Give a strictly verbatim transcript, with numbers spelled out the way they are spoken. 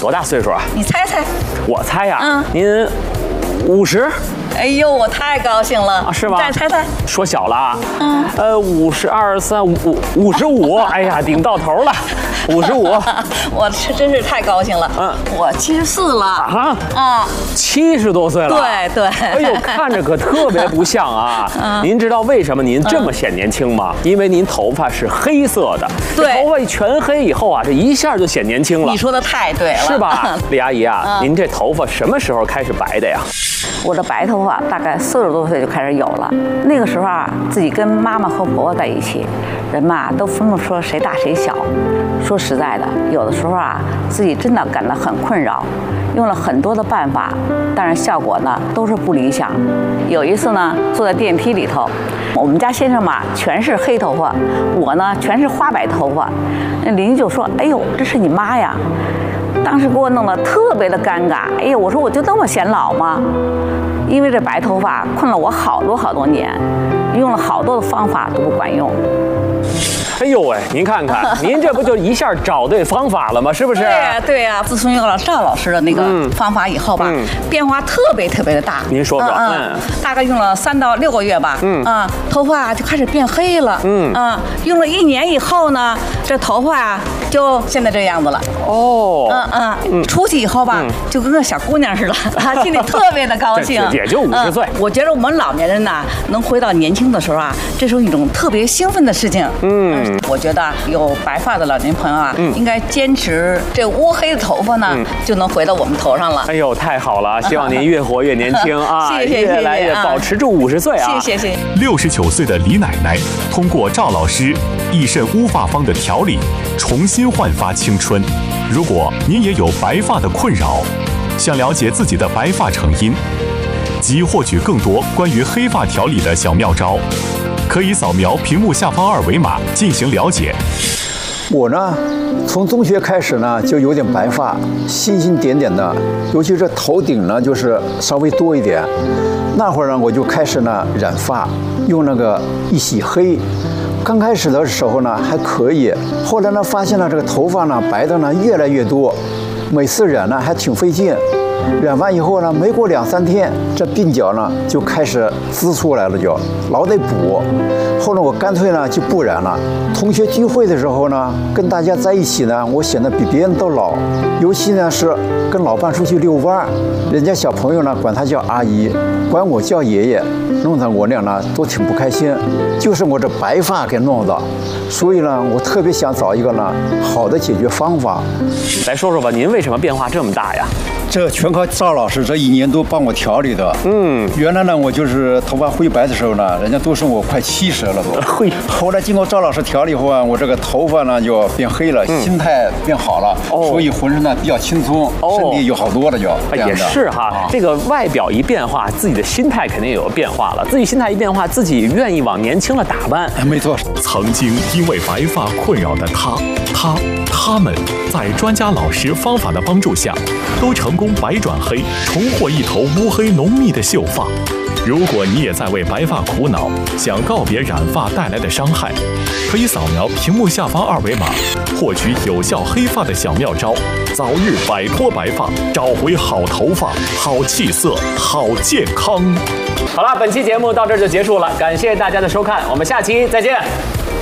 多大岁数啊？ 你猜猜。 我猜呀， 嗯， 您五十。 哎呦，我太高兴了啊，是吗？ 再猜猜。 说小了啊。 嗯。 呃，五十二三五五五十五，哎呀，顶到头了，五十五。 我这真是太高兴了。嗯。我七十四了。 啊啊。 七十多岁了。 对对。 哎呦，看着可特别不像啊。 嗯。 您知道为什么您这么显年轻吗？因为您头发是黑色的。 对。 头发全黑以后啊，这一下就显年轻了。 你说的太对了。 是吧，李阿姨啊？ 嗯。 您这头发什么时候开始白的呀？ 我这白头发大概四十多岁就开始有了。那个时候啊，自己跟妈妈和婆婆在一起，人嘛都分不出谁大谁小。说实在的，有的时候啊，自己真的感到很困扰，用了很多的办法，但是效果呢都是不理想。有一次呢，坐在电梯里头，我们家先生嘛全是黑头发，我呢全是花白头发。那邻居就说：“哎呦，这是你妈呀！”当时给我弄得特别的尴尬。哎呀，我说我就那么显老吗？因为这白头发困了我好多好多年，用了好多的方法都不管用。 哎呦喂，您看看，您这不就一下找对方法了吗？是不是？ 对呀，对呀。自从有了赵老师的那个方法以后吧，嗯、变化特别特别的大。 您说说， 嗯，嗯大概用了三到六个月吧，嗯啊，头发就开始变黑了，嗯啊，用了一年以后呢，这头发啊就现在这样子了。 哦， 嗯嗯，出去以后吧，就跟个小姑娘似的，心里特别的高兴。 也就五十岁。 我觉得我们老年人呐，能回到年轻的时候啊，这是一种特别兴奋的事情。嗯。我觉得有白发的老年朋友啊，嗯、应该坚持这乌黑的头发呢，嗯、就能回到我们头上了。 哎呦，太好了！希望您越活越年轻啊， 谢谢谢谢， 越来越保持住五十岁啊！ 谢谢谢谢。 六十九岁的李奶奶通过赵老师益肾乌发方的调理，重新焕发青春。如果您也有白发的困扰，想了解自己的白发成因，及获取更多关于黑发调理的小妙招，可以扫描屏幕下方二维码进行了解。 我呢，从中学开始呢就有点白发，星星点点的，尤其是头顶呢就是稍微多一点。那会儿呢我就开始呢染发，用那个一洗黑。刚开始的时候呢还可以，后来呢发现了这个头发呢白的呢越来越多，每次染呢还挺费劲。染完以后呢，没过两三天，这鬓角呢就开始滋出来了，就老得补。后来我干脆呢就不染了。同学聚会的时候呢，跟大家在一起呢，我显得比别人都老。尤其呢是跟老伴出去遛弯，人家小朋友呢管他叫阿姨，管我叫爷爷，弄得我俩呢都挺不开心。就是我这白发给弄的，所以呢，我特别想找一个呢好的解决方法。 来说说吧，您为什么变化这么大呀？ 这全靠赵老师这一年多帮我调理的。嗯，原来呢，我就是头发灰白的时候呢，人家都说我快七十了都。 会。 后来经过赵老师调理后啊，我这个头发呢就变黑了，嗯、心态变好了，哦、所以浑身呢比较轻松，哦、身体有好多了就。 也是哈，啊、这个外表一变化，自己的心态肯定有变化了。自己心态一变化，自己愿意往年轻了打扮。 没错。 曾经因为白发困扰的他、他、他们，在专家老师方法的帮助下，都成功白转黑，重获一头乌黑浓密的秀发。如果你也在为白发苦恼，想告别染发带来的伤害，可以扫描屏幕下方二维码，获取有效黑发的小妙招，早日摆脱白发，找回好头发、好气色、好健康。 好了，本期节目到这儿就结束了，感谢大家的收看，我们下期再见。